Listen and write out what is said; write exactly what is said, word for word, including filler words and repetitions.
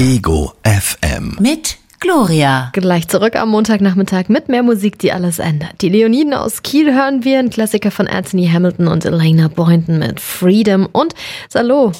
Ego F M. Mit Gloria. Gleich zurück am Montagnachmittag mit mehr Musik, die alles ändert. Die Leoniden aus Kiel hören wir, ein Klassiker von Anthony Hamilton und Elena Boynton mit Freedom und Salo